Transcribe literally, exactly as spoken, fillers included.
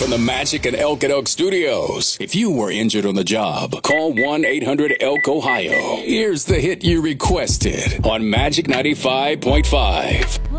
from the Magic and Elk at Elk Studios. If you were injured on the job, call one eight hundred elk ohio. Here's the hit you requested on Magic ninety-five point five.